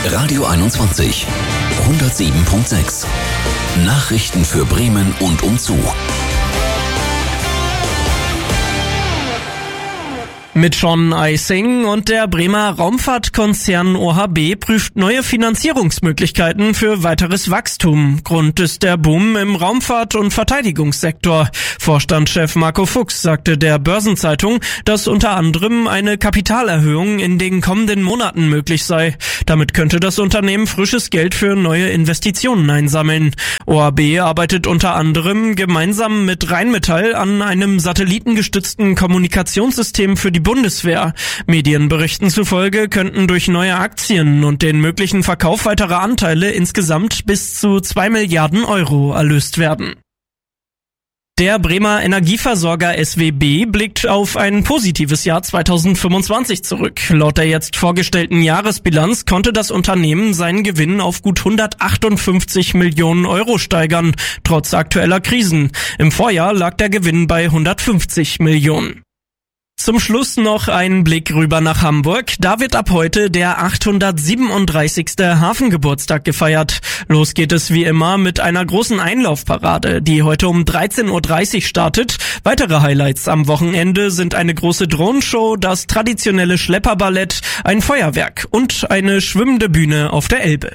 Radio 21 107.6 Nachrichten für Bremen und umzu. Mit Sean Eising und der Bremer Raumfahrtkonzern OHB prüft neue Finanzierungsmöglichkeiten für weiteres Wachstum. Grund ist der Boom im Raumfahrt- und Verteidigungssektor. Vorstandschef Marco Fuchs sagte der Börsenzeitung, dass unter anderem eine Kapitalerhöhung in den kommenden Monaten möglich sei. Damit könnte das Unternehmen frisches Geld für neue Investitionen einsammeln. OHB arbeitet unter anderem gemeinsam mit Rheinmetall an einem satellitengestützten Kommunikationssystem für die Bundeswehr. Medienberichten zufolge könnten durch neue Aktien und den möglichen Verkauf weiterer Anteile insgesamt bis zu 2 Milliarden Euro erlöst werden. Der Bremer Energieversorger SWB blickt auf ein positives Jahr 2025 zurück. Laut der jetzt vorgestellten Jahresbilanz konnte das Unternehmen seinen Gewinn auf gut 158 Millionen Euro steigern, trotz aktueller Krisen. Im Vorjahr lag der Gewinn bei 150 Millionen. Zum Schluss noch ein Blick rüber nach Hamburg. Da wird ab heute der 837. Hafengeburtstag gefeiert. Los geht es wie immer mit einer großen Einlaufparade, die heute um 13.30 Uhr startet. Weitere Highlights am Wochenende sind eine große Drohnenshow, das traditionelle Schlepperballett, ein Feuerwerk und eine schwimmende Bühne auf der Elbe.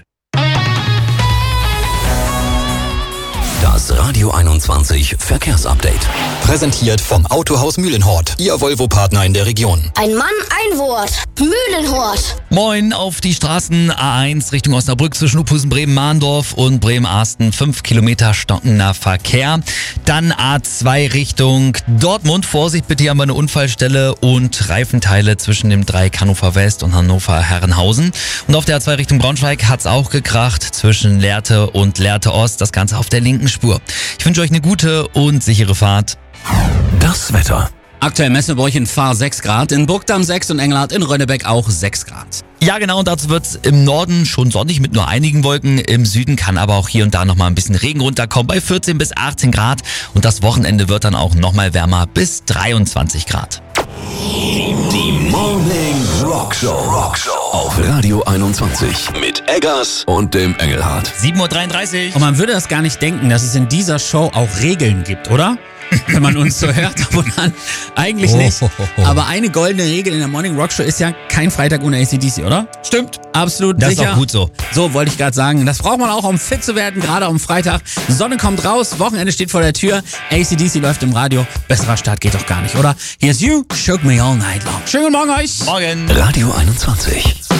Das Radio 21 Verkehrsupdate. Präsentiert vom Autohaus Mühlenhort, Ihr Volvo-Partner in der Region. Ein Mann, ein Wort. Mühlenhort. Moin, auf die Straßen A1 Richtung Osnabrück zwischen Uphusen, Bremen-Mahndorf und Bremen-Arsten. 5 Kilometer stockender Verkehr. Dann A2 Richtung Dortmund. Vorsicht bitte, hier haben wir eine Unfallstelle und Reifenteile zwischen dem Dreieck Hannover West und Hannover Herrenhausen. Und auf der A2 Richtung Braunschweig hat's auch gekracht zwischen Lehrte und Lehrte Ost. Das Ganze auf der linken Spur. Ich wünsche euch eine gute und sichere Fahrt. Das Wetter. Aktuell messen wir bei euch in Fahr 6 Grad, in Burgdamm 6 und Engelhardt in Rönnebeck auch 6 Grad. Ja genau, dazu wird's im Norden schon sonnig mit nur einigen Wolken. Im Süden kann aber auch hier und da nochmal ein bisschen Regen runterkommen bei 14 bis 18 Grad. Und das Wochenende wird dann auch nochmal wärmer bis 23 Grad. Die Morning Rockshow auf Radio 21 mit Eggers und dem Engelhardt. 7.33 Uhr. Und man würde das gar nicht denken, dass es in dieser Show auch Regeln gibt, oder? Wenn man uns so hört, aber dann eigentlich nicht. Aber eine goldene Regel in der Morning Rock Show ist ja kein Freitag ohne AC/DC, oder? Stimmt. Absolut Das sicher. ist auch gut so. So, wollte ich gerade sagen. Das braucht man auch, um fit zu werden, gerade am Freitag. Sonne kommt raus, Wochenende steht vor der Tür, AC/DC läuft im Radio. Besserer Start geht doch gar nicht, oder? Here's You, Shook Me All Night Long. Schönen guten Morgen euch. Morgen. Radio 21.